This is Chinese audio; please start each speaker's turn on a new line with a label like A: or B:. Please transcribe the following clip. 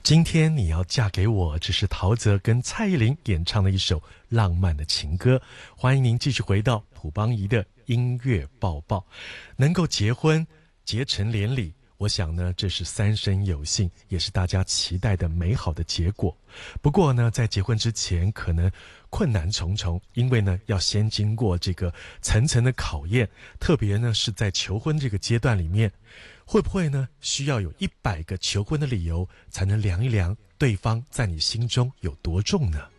A: 今天你要嫁给我，这是陶喆跟蔡依林演唱的一首浪漫的情歌。欢迎您继续回到朴邦仪的音乐报报。能够结婚结成连理，我想呢，这是三生有幸，也是大家期待的美好的结果。不过呢，在结婚之前可能困难重重，因为呢要先经过这个层层的考验，特别呢是在求婚这个阶段里面，会不会呢需要有100个求婚的理由才能量一量对方在你心中有多重呢？